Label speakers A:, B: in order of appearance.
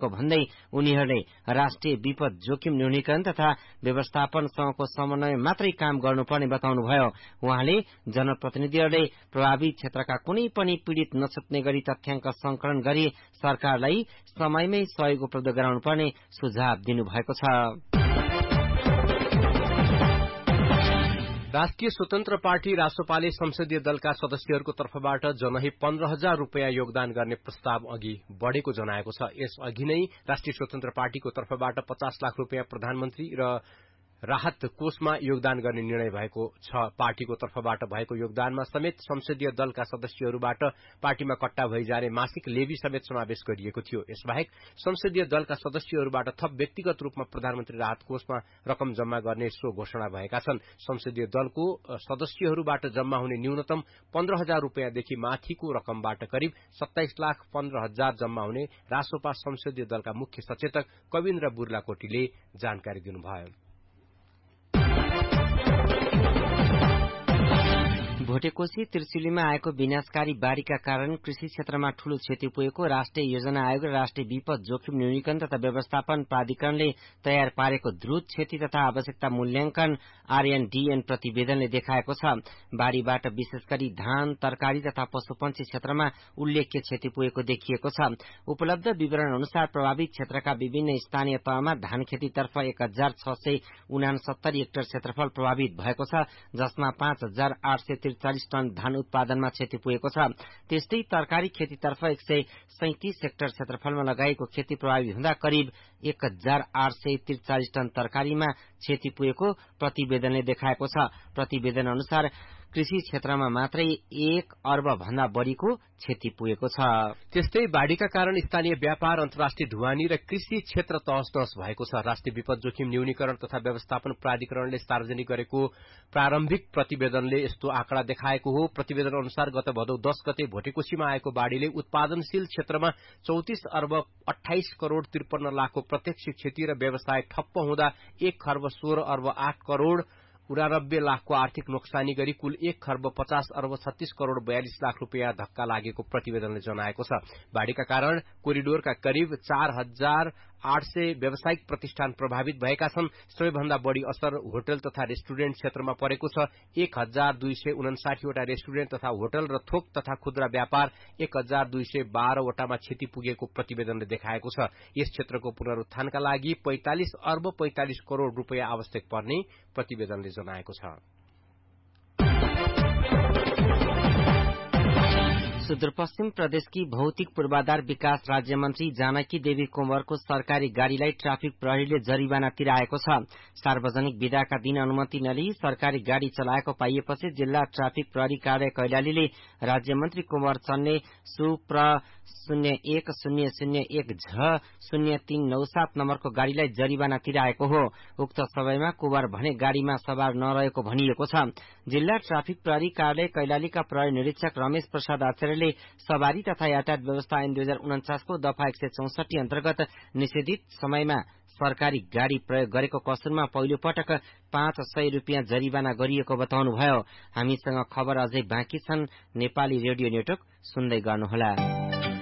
A: भएको भन्दै उनीहरूले राष्ट्रिय विपद जोखिम न्यूनीकरण तथा व्यवस्थापनसँगको समन्वय मात्रै काम गर्नुपर्ने बताउनुभयो। उहाँले जनप्रतिनिधिहरूले प्रभावित क्षेत्रका कुनै पनि पीड़ित नछुट्ने गरी तथ्याङ्क संकलन गरी सरकारलाई समयमै सहयोग उपलब्ध गराउनुपर्ने सुझाव दिनुभएको छ।
B: राष्ट्रिय स्वतन्त्र पार्टी रासोपाले संसदीय दलका सदस्यहरूको तर्फबाट जनहित 15,000 रूपियाँ योगदान गर्ने प्रस्ताव अघि बढ़ेको जनाएको छ। यस अघि नै राष्ट्रिय स्वतन्त्र पार्टीको तर्फबाट 50 लाख रूपियाँ प्रधानमन्त्री र राहत कोषमा योगदान गर्ने निर्णय भएको छ। पार्टीको तर्फबाट भएको योगदानमा समेत संसदीय दलका सदस्यहरूबाट पार्टीमा कट्टा भइजाने मासिक लेभी समेत समावेश गरिएको थियो। यसबाहेक संसदीय दलका सदस्यहरूबाट थप व्यक्तिगत रूपमा प्रधानमन्त्री राहत कोषमा रकम जम्मा गर्ने सो घोषणा भएका छन्। संसदीय दलको सदस्यहरूबाट जम्मा हुने न्यूनतम 15,000 रूपियाँदेखि माथिको रकमबाट करिब 27,15,000 जम्मा हुने रासोपा संसदीय दलका मुख्य सचेतक कविन्द्र बुर्लाकोटीले जानकारी दिनुभयो।
A: भोटेकोशी त्रिशुलीमा आएको विनाशकारी बाढ़ीका कारण कृषि क्षेत्रमा ठूलो क्षति पुगेको राष्ट्रिय योजना आयोग र राष्ट्रिय विपद जोखिम न्यूनीकरण तथा व्यवस्थापन प्राधिकरणले तयार पारेको द्रुत क्षति तथा आवश्यकता मूल्याङ्कन RNDN प्रतिवेदनले देखाएको छ। बाढ़ीबाट विशेष गरी धान, तरकारी तथा पशुपन्छी क्षेत्रमा उल्लेख्य क्षति पुगेको देखिएको छ। उपलब्ध विवरण अनुसार प्रभावित क्षेत्रका विभिन्न स्थानीय तहमा धान खेतीतर्फ 1,669 हेक्टर क्षेत्रफल प्रभावित भएको छ, जसमा 5,843 टन धान उत्पादनमा क्षति पुगेको छ। त्यस्तै तरकारी खेतीतर्फ 137 हेक्टर क्षेत्रफलमा लगाएको खेती प्रभावित हुँदा करिब 1,843 टन तरकारीमा क्षति पुगेको प्रतिवेदनले देखाएको छ। प्रतिवेदन अनुसार कृषि क्षेत्रमा मात्रै 1 अर्ब भन्दा बढ़ीको क्षति पुगेको छ।
B: त्यस्तै बाढ़ीका कारण स्थानीय व्यापार, अन्तर्राष्ट्रिय ढुवानी र कृषि क्षेत्र तहस-नहस भएको छ। राष्ट्रिय विपद जोखिम न्यूनीकरण तथा व्यवस्थापन प्राधिकरणले सार्वजनिक गरेको प्रारम्भिक प्रतिवेदनले यस्तो आँकडा देखाएको हो। प्रतिवेदन अनुसार गत भदौ 10 गते भोटेकोशीमा आएको बाढ़ीले उत्पादनशील क्षेत्रमा 34 अर्ब 28 करोड़ 53 लाखको प्रत्यक्ष क्षति र व्यवसाय ठप्प हुँदा 1 खर्ब 16 अर्ब 8 करोड़ 89 लाखको आर्थिक नोक्सानी गरी कुल 1 खर्ब 50 अर्ब 36 करोड़ 42 लाख रूपियाँ धक्का लागेको प्रतिवेदनले जनाएको छ। बाढ़ीका कारण कोरिडोरका करिब 4,800 व्यावसायिक प्रतिष्ठान प्रभावित भएका छन्। सबैभन्दा बढ़ी असर होटल तथा रेस्टुरेन्ट क्षेत्रमा परेको छ। 1,259 वटा रेस्टुरेन्ट तथा होटल र थोक तथा खुद्रा व्यापार 1,212 वटामा क्षति पुगेको प्रतिवेदनले देखाएको छ। यस क्षेत्रको पुनरुत्थानका लागि 45 अर्ब 45 करोड़ रूपियाँ आवश्यक पर्ने प्रतिवेदनले जनाएको छ।
A: सुदूरपश्चिम प्रदेशकी भौतिक पूर्वाधार विकास राज्य मन्त्री जानकी देवी कुँवरको सरकारी गाड़ीलाई ट्राफिक प्रहरीले जरिवाना तिराएको छ। सार्वजनिक विदाका दिन अनुमति नलिई सरकारी गाड़ी चलाएको पाइएपछि जिल्ला ट्राफिक प्रहरी कार्यालय कैलालीले राज्य मन्त्री कुँवर चन्ने सुप्र 0100100397 नम्बरको गाड़ीलाई जरिवाना तिराएको हो। उक्त समयमा कुँवर भने गाड़ीमा सवार नरहेको भनिएको छ। जिल्ला ट्राफिक प्रहरी कार्यालय कैलालीका प्रहरी निरीक्षक रमेश प्रसाद आचार्यले सवारी तथा यातायात व्यवस्था ऐन 2049 को दफा 164 अन्तर्गत निषेधित समयमा सरकारी गाड़ी प्रयोग गरेको कसुरमा पहिलो पटक 500 रूपियाँ जरिवाना गरिएको बताउनुभयो। हामीसँग खबर अझै बाँकी छन्। नेपाली रेडियो नेटवर्क सुन्दै गर्नुहोला।